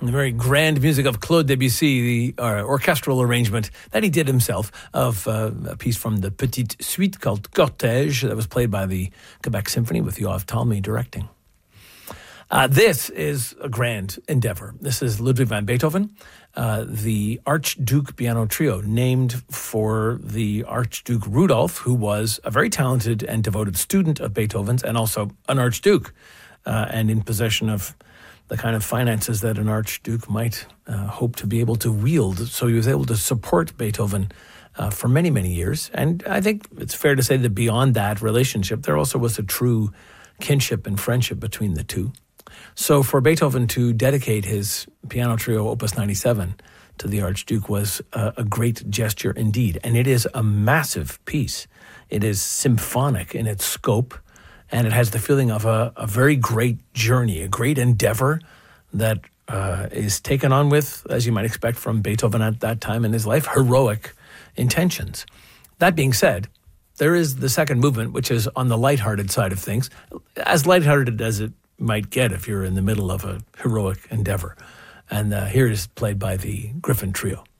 The very grand music of Claude Debussy, the orchestral arrangement that he did himself of a piece from the Petite Suite called Cortège that was played by the Quebec Symphony with Yoav Talmy directing. This is a grand endeavor. This is Ludwig van Beethoven, the Archduke Piano Trio, named for the Archduke Rudolf, who was a very talented and devoted student of Beethoven's and also an Archduke, and in possession of the kind of finances that an Archduke might hope to be able to wield. So he was able to support Beethoven for many, many years. And I think it's fair to say that beyond that relationship, there also was a true kinship and friendship between the two. So for Beethoven to dedicate his piano trio Opus 97 to the Archduke was a great gesture indeed. And it is a massive piece. It is symphonic in its scope, and it has the feeling of a very great journey, a great endeavor that is taken on with, as you might expect from Beethoven at that time in his life, heroic intentions. That being said, there is the second movement, which is on the lighthearted side of things, as lighthearted as it might get if you're in the middle of a heroic endeavor. And here it is played by the Griffin Trio.